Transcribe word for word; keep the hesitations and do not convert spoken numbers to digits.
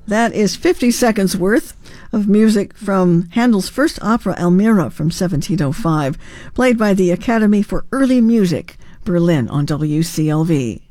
That is fifty seconds worth of music from Handel's first opera, Elmira, from seventeen oh five, played by the Academy for Early Music, Berlin, on W C L V.